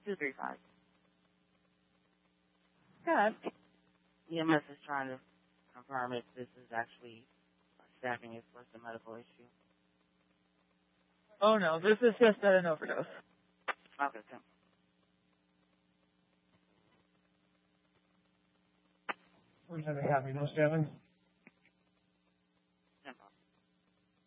235. Good. EMS is trying to confirm if this is actually a staffing issue versus a medical issue. Oh no, this is just an overdose. Okay, thanks. We're going to have no staffing.